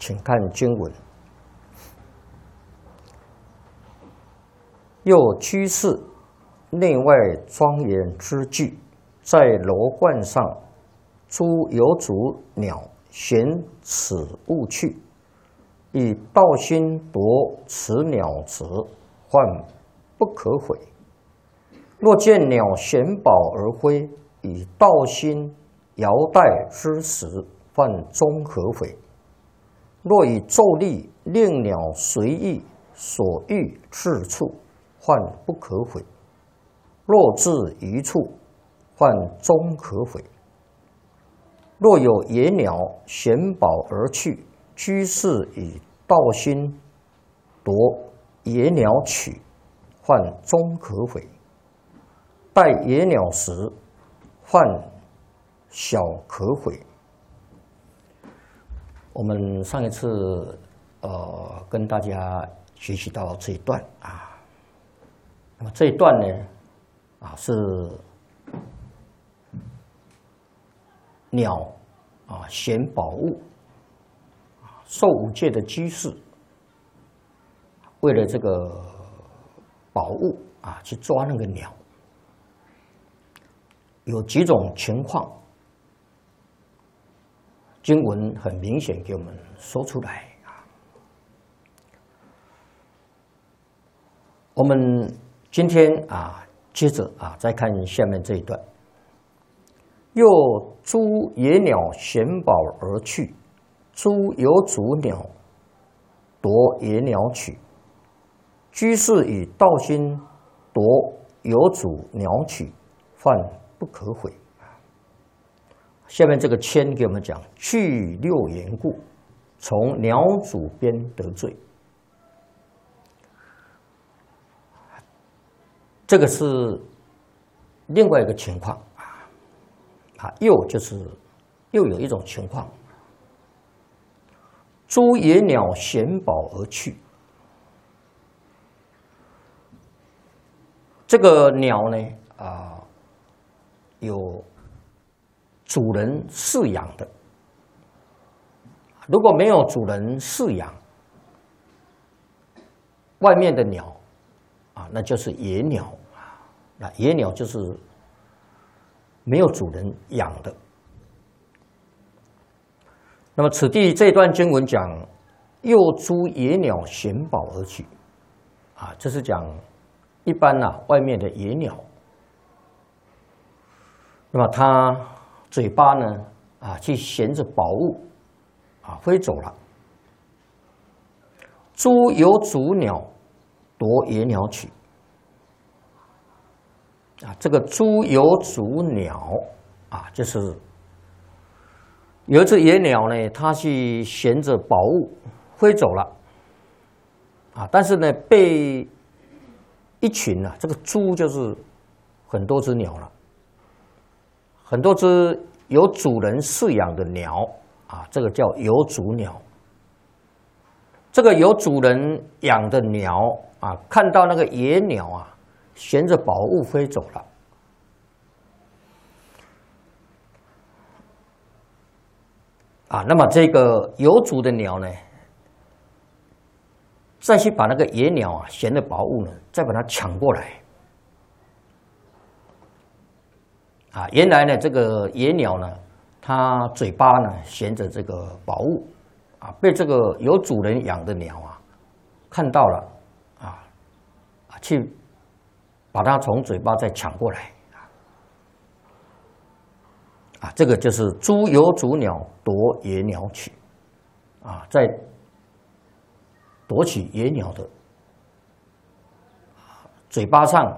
请看经文。又居士内外庄严之具，在楼观上，诸有主鸟衔此物去，以道心夺此鸟者，患不可毁。若见鸟衔宝而归，以道心摇带之时，犯中可毁。若以咒力令鸟随意所欲至处，患不可毁。若至一处，患中可毁。若有野鸟衔宝而去，居士以道心夺野鸟取，患中可毁。待野鸟时，患小可毁。我们上一次跟大家学习到这一段啊，那么这一段呢是鸟衔宝物，受五戒的居士为了这个宝物去抓那个鸟，有几种情况。经文很明显给我们说出来啊。我们今天接着再看下面这一段。又诸野鸟衔宝而去，诸有主鸟夺野鸟取，居士以道心夺有主鸟取，犯不可毁。下面这个签给我们讲，去六缘故，从鸟主边得罪。这个是另外一个情况又有一种情况，诸野鸟衔宝而去。这个鸟呢有主人饲养的，如果没有主人饲养，外面的鸟那就是野鸟那野鸟就是没有主人养的。那么此地这段经文讲，又诸野鸟衔宝而去这是讲一般外面的野鸟，那么它嘴巴呢去衔着宝物飞走了。诸有主鸟夺野鸟取这个诸有主鸟就是有一只野鸟呢，它去衔着宝物飞走了但是呢被一群这个猪就是很多只鸟了，很多只有主人饲养的鸟这个叫有主鸟。这个有主人养的鸟看到那个野鸟衔着宝物飞走了那么这个有主的鸟呢，再去把那个野鸟衔的宝物呢，再把它抢过来原来呢这个野鸟呢，它嘴巴呢衔着这个宝物被这个有主人养的鸟看到了去把它从嘴巴再抢过来这个就是诸有主鸟夺野鸟取在夺取野鸟的嘴巴上